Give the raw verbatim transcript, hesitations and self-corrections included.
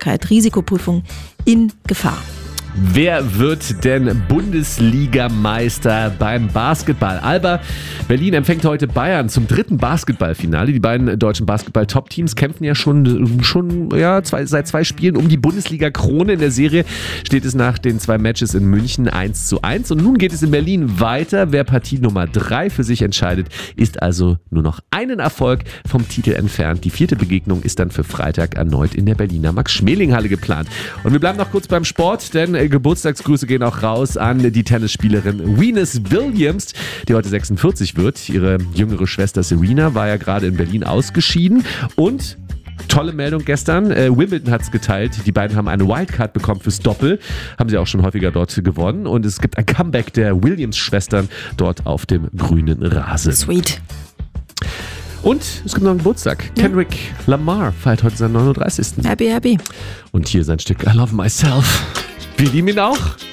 Unzurechnungsfähigkeit, Risikoprüfung in Gefahr. Wer wird denn Bundesligameister beim Basketball? Alba Berlin empfängt heute Bayern zum dritten Basketballfinale. Die beiden deutschen Basketball-Top-Teams kämpfen ja schon, schon ja, zwei, seit zwei Spielen um die Bundesliga-Krone. In der Serie steht es nach den zwei Matches in München eins zu eins. Und nun geht es in Berlin weiter. Wer Partie Nummer drei für sich entscheidet, ist also nur noch einen Erfolg vom Titel entfernt. Die vierte Begegnung ist dann für Freitag erneut in der Berliner Max-Schmeling-Halle geplant. Und wir bleiben noch kurz beim Sport, denn Geburtstagsgrüße gehen auch raus an die Tennisspielerin Venus Williams, die heute sechsundvierzig wird. Ihre jüngere Schwester Serena war ja gerade in Berlin ausgeschieden und tolle Meldung gestern. Äh, Wimbledon hat es geteilt. Die beiden haben eine Wildcard bekommen fürs Doppel. Haben sie auch schon häufiger dort gewonnen. Und es gibt ein Comeback der Williams-Schwestern dort auf dem grünen Rasen. Sweet. Und es gibt noch einen Geburtstag. Ja. Kendrick Lamar feiert heute seinen neununddreißigsten Happy, happy. Und hier sein Stück I Love Myself. Wir lieben ihn auch.